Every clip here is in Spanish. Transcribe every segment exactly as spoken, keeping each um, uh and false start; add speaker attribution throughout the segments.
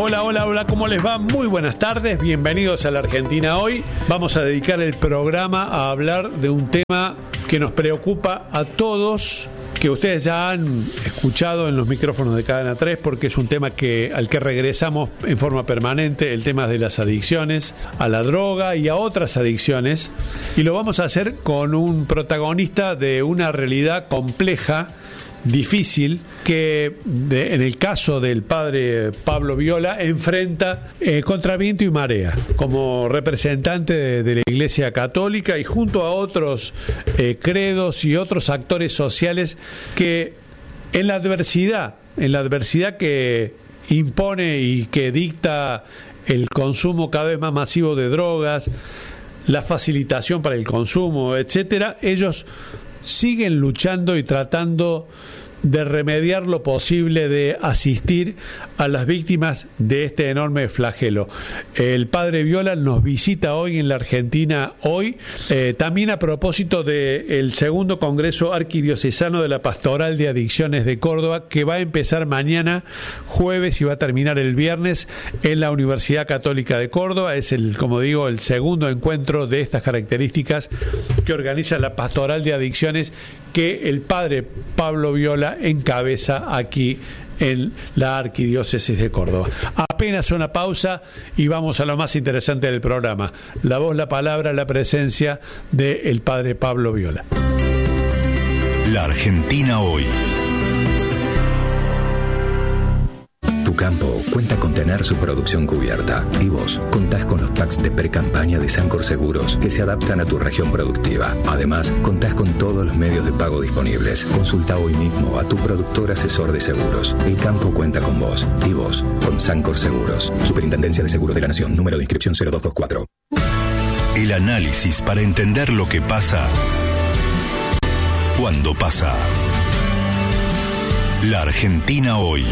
Speaker 1: Hola, hola, hola, ¿cómo les va? Muy buenas tardes, bienvenidos a la Argentina Hoy. Vamos a dedicar el programa a hablar de un tema que nos preocupa a todos, que ustedes ya han escuchado en los micrófonos de Cadena tres, porque es un tema que al que regresamos en forma permanente, el tema de las adicciones, a la droga y a otras adicciones, y lo vamos a hacer con un protagonista de una realidad compleja, difícil, que de, en el caso del padre Pablo Viola enfrenta eh, contra viento y marea como representante de, de la Iglesia Católica y junto a otros eh, credos y otros actores sociales que en la adversidad, en la adversidad que impone y que dicta el consumo cada vez más masivo de drogas, la facilitación para el consumo, etcétera, ellos siguen luchando y tratando de remediar lo posible, de asistir a las víctimas de este enorme flagelo. El padre Viola nos visita hoy en la Argentina Hoy, eh, también a propósito del segundo Congreso Arquidiocesano de la Pastoral de Adicciones de Córdoba, que va a empezar mañana jueves y va a terminar el viernes en la Universidad Católica de Córdoba. Es el, como digo, el segundo encuentro de estas características que organiza la Pastoral de Adicciones, que el padre Pablo Viola encabeza aquí en la Arquidiócesis de Córdoba. Apenas una pausa y vamos a lo más interesante del programa. La voz, la palabra, la presencia del padre Pablo Viola.
Speaker 2: La Argentina Hoy.
Speaker 3: Tu campo cuenta con tener su producción cubierta y vos contás con los packs de pre-campaña de Sancor Seguros que se adaptan a tu región productiva. Además, contás con todos los medios de pago disponibles. Consulta hoy mismo a tu productor asesor de seguros. El campo cuenta con vos y vos con Sancor Seguros. Superintendencia de Seguros de la Nación. Número de inscripción cero dos dos cuatro.
Speaker 2: El análisis para entender lo que pasa cuando pasa. La Argentina Hoy.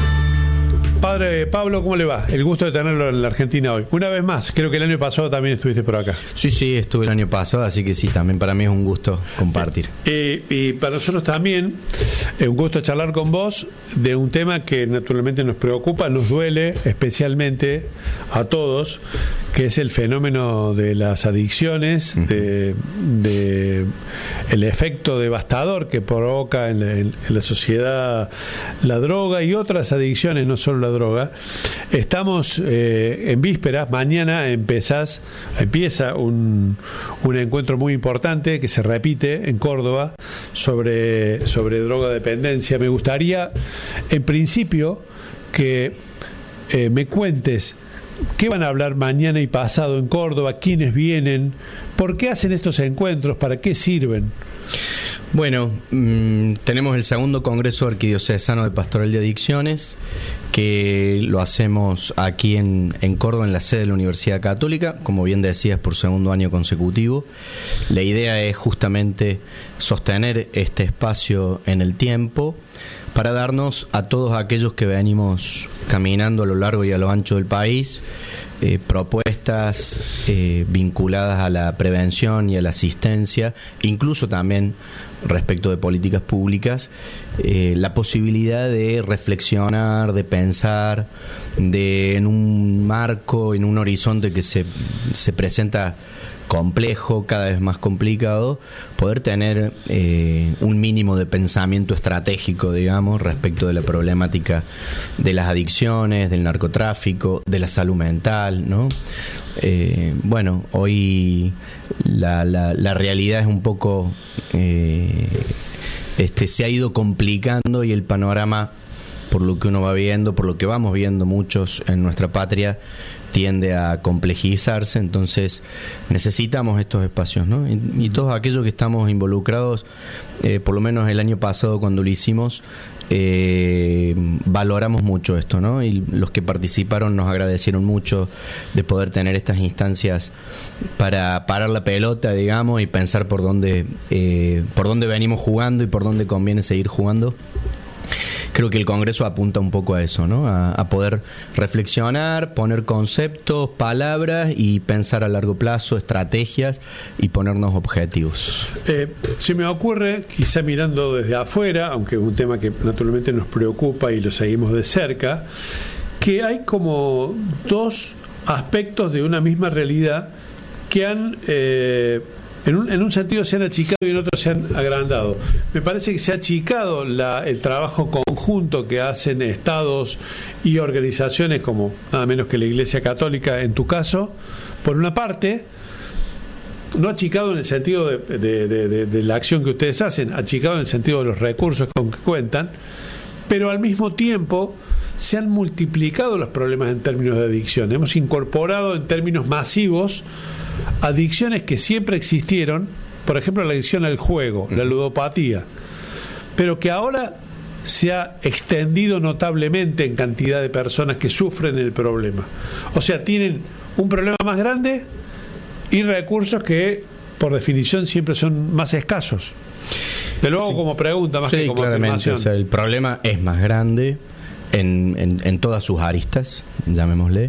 Speaker 1: Padre Pablo, ¿cómo le va? El gusto de tenerlo en la Argentina Hoy. Una vez más, creo que el año pasado también estuviste por acá.
Speaker 4: Sí, sí, estuve el año pasado, así que sí, también para mí es un gusto compartir.
Speaker 1: Eh, y para nosotros también es un gusto charlar con vos de un tema que naturalmente nos preocupa, nos duele especialmente a todos, que es el fenómeno de las adicciones, uh-huh. de, de el efecto devastador que provoca en la, en, en la sociedad la droga y otras adicciones, no solo la droga. Estamos eh, en vísperas, mañana empezás, empieza un, un encuentro muy importante que se repite en Córdoba sobre, sobre drogodependencia. Me gustaría, en principio, que eh, me cuentes ¿qué van a hablar mañana y pasado en Córdoba? ¿Quiénes vienen? ¿Por qué hacen estos encuentros? ¿Para qué sirven?
Speaker 4: Bueno, mmm, tenemos el segundo Congreso Arquidiocesano de Pastoral de Adicciones, que lo hacemos aquí en, en Córdoba, en la sede de la Universidad Católica, como bien decías, por segundo año consecutivo. La idea es justamente sostener este espacio en el tiempo para darnos a todos aquellos que venimos caminando a lo largo y a lo ancho del país eh, propuestas eh, vinculadas a la prevención y a la asistencia, incluso también respecto de políticas públicas, eh, la posibilidad de reflexionar, de pensar, de en un marco, en un horizonte que se, se presenta complejo, cada vez más complicado, poder tener eh, un mínimo de pensamiento estratégico, digamos, respecto de la problemática de las adicciones, del narcotráfico, de la salud mental, ¿no? Eh, bueno, hoy la, la, la realidad es un poco eh, este se ha ido complicando y el panorama, por lo que uno va viendo, por lo que vamos viendo muchos en nuestra patria, tiende a complejizarse. Entonces necesitamos estos espacios, ¿no? Y, y todos aquellos que estamos involucrados, eh, por lo menos el año pasado cuando lo hicimos, eh, valoramos mucho esto, ¿no? Y los que participaron nos agradecieron mucho de poder tener estas instancias para parar la pelota, digamos, y pensar por dónde eh, por dónde venimos jugando y por dónde conviene seguir jugando. Creo que el Congreso apunta un poco a eso, ¿no? A, a poder reflexionar, poner conceptos, palabras y pensar a largo plazo, estrategias y ponernos objetivos.
Speaker 1: Eh, se me ocurre, quizá mirando desde afuera, aunque es un tema que naturalmente nos preocupa y lo seguimos de cerca, que hay como dos aspectos de una misma realidad que han, eh, en, un, en un sentido se han achicado y en otro se han agrandado. Me parece que se ha achicado la, el trabajo conjunto que hacen estados y organizaciones como nada menos que la Iglesia Católica, en tu caso, por una parte, no achicado en el sentido de, de, de, de, de la acción que ustedes hacen, achicado en el sentido de los recursos con que cuentan, pero al mismo tiempo se han multiplicado los problemas en términos de adicción. Hemos incorporado en términos masivos adicciones que siempre existieron, por ejemplo la adicción al juego, la ludopatía, pero que ahora se ha extendido notablemente en cantidad de personas que sufren el problema. O sea, tienen un problema más grande y recursos que por definición siempre son más escasos. De luego sí, como pregunta más sí, que como
Speaker 4: claramente, afirmación. O sea, el problema es más grande en, en, en todas sus aristas, llamémosle.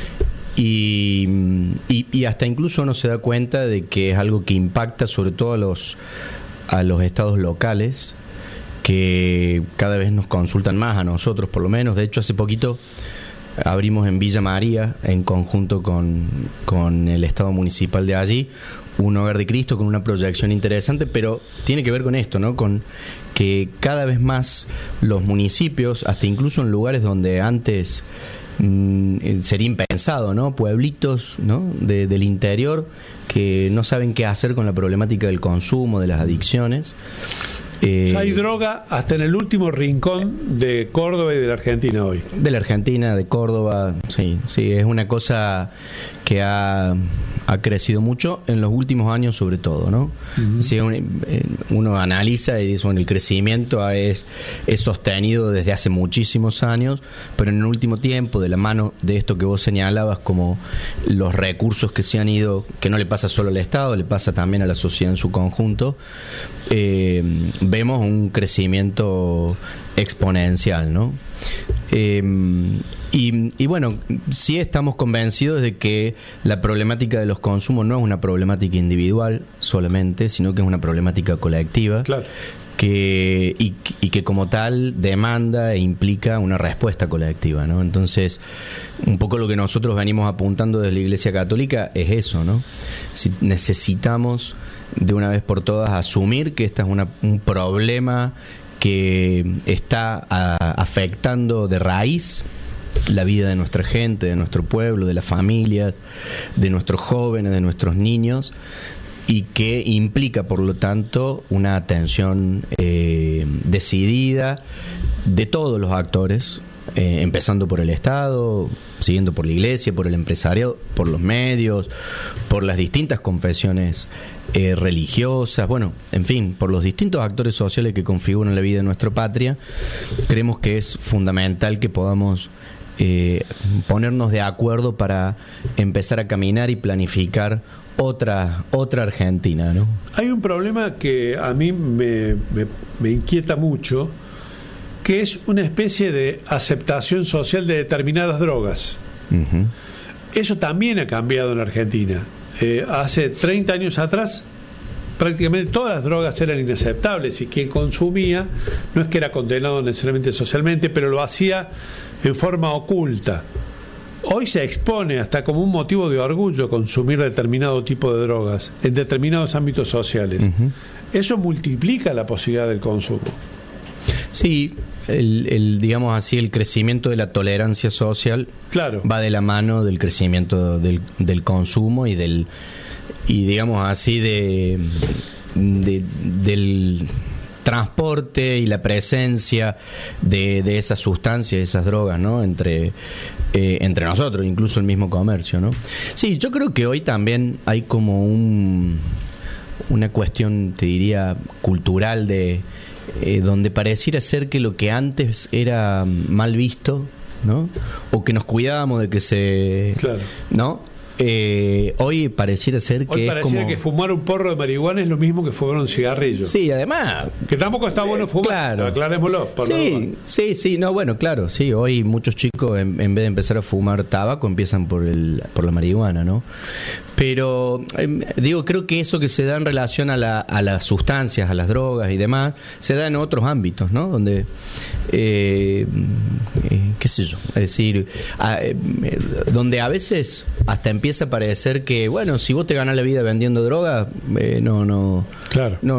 Speaker 4: Y, y, y hasta incluso uno se da cuenta de que es algo que impacta sobre todo a los, a los estados locales, que cada vez nos consultan más a nosotros, por lo menos. De hecho, hace poquito abrimos en Villa María, en conjunto con, con el Estado Municipal de allí, un Hogar de Cristo con una proyección interesante, pero tiene que ver con esto, ¿no? Con que cada vez más los municipios, hasta incluso en lugares donde antes mmm, sería impensado, ¿no? Pueblitos, ¿no? De, del interior que no saben qué hacer con la problemática del consumo, de las adicciones.
Speaker 1: Eh, hay droga hasta en el último rincón de Córdoba y de la Argentina hoy.
Speaker 4: De la Argentina, de Córdoba, sí, sí, es una cosa que ha, ha crecido mucho en los últimos años, sobre todo, ¿no? Uh-huh. Si uno, uno analiza y dice, bueno, el crecimiento es, es sostenido desde hace muchísimos años, pero en el último tiempo, de la mano de esto que vos señalabas, como los recursos que se han ido, que no le pasa solo al Estado, le pasa también a la sociedad en su conjunto, eh, vemos un crecimiento exponencial, ¿no? Eh, y, y bueno, sí estamos convencidos de que la problemática de los consumos no es una problemática individual solamente, sino que es una problemática colectiva. Claro. Que, y, y que como tal demanda e implica una respuesta colectiva, ¿no? Entonces, un poco lo que nosotros venimos apuntando desde la Iglesia Católica es eso, ¿no? Si necesitamos de una vez por todas asumir que este es una, un problema que está a, afectando de raíz la vida de nuestra gente, de nuestro pueblo, de las familias, de nuestros jóvenes, de nuestros niños, y que implica, por lo tanto, una atención eh, decidida de todos los actores, eh, empezando por el Estado, siguiendo por la Iglesia, por el empresariado, por los medios, por las distintas confesiones eh, religiosas, bueno, en fin, por los distintos actores sociales que configuran la vida de nuestra patria. Creemos que es fundamental que podamos eh, ponernos de acuerdo para empezar a caminar y planificar otra otra Argentina, ¿no?
Speaker 1: Hay un problema que a mí me, me, me inquieta mucho, que es una especie de aceptación social de determinadas drogas. Uh-huh. Eso también ha cambiado en Argentina. Eh, hace treinta años atrás prácticamente todas las drogas eran inaceptables y quien consumía no es que era condenado necesariamente socialmente, pero lo hacía en forma oculta. Hoy se expone hasta como un motivo de orgullo consumir determinado tipo de drogas en determinados ámbitos sociales. Uh-huh. Eso multiplica la posibilidad del consumo.
Speaker 4: Sí, el, el digamos así, el crecimiento de la tolerancia social, claro, va de la mano del crecimiento del, del consumo y del y digamos así de, de del transporte y la presencia de, de esas sustancias, esas drogas, ¿no? Entre eh, entre nosotros, incluso el mismo comercio, ¿no? Sí, yo creo que hoy también hay como un una cuestión, te diría, cultural de eh, donde pareciera ser que lo que antes era mal visto, ¿no? O que nos cuidábamos de que se, claro, ¿no? eh, hoy pareciera ser que
Speaker 1: Hoy
Speaker 4: es
Speaker 1: pareciera
Speaker 4: como...
Speaker 1: que fumar un porro de marihuana es lo mismo que fumar un cigarrillo.
Speaker 4: Sí, además...
Speaker 1: Que tampoco está bueno fumar,
Speaker 4: claro.
Speaker 1: aclarémoslo. Por
Speaker 4: Sí, sí, sí, no, bueno, claro, sí, hoy muchos chicos en, en vez de empezar a fumar tabaco empiezan por el por la marihuana, ¿no? Pero, eh, digo, creo que eso que se da en relación a, la, a las sustancias, a las drogas y demás, se da en otros ámbitos, ¿no? Donde, eh, eh, qué sé yo, es decir, a, eh, donde a veces hasta empieza a parecer que, bueno, si vos te ganás la vida vendiendo droga, eh, no, no,
Speaker 1: Claro.
Speaker 4: no